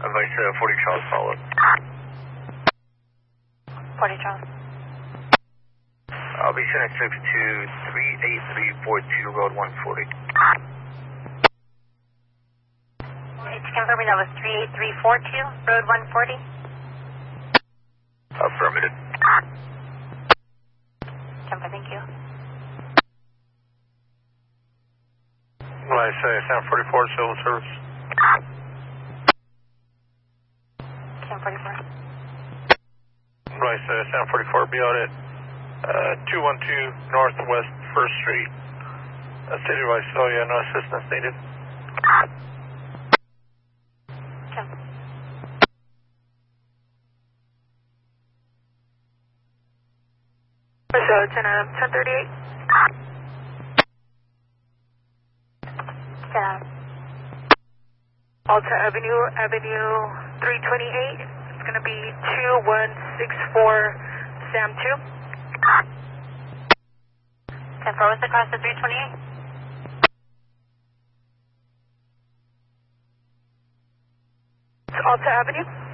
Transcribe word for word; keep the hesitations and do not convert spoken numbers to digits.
Advice uh, forty Charles follow up. forty Charles. I'll be sending six to three eight three four two, road one forty. It's confirming that was three eight three four two, road one forty. Affirmative. Temper, thank you. What I say, Sound forty-four, civil service. Sound forty-four. What I say, Sound forty-four, be on it. Uh, two one two Northwest first Street. Uh, City of Visalia, no assistance needed. Temper. So ten Adam, ten thirty-eight. ten. Alta Avenue, Avenue three twenty-eight. It's going to be two one six four Sam two. ten four, what's across the three twenty-eight? Alta Avenue.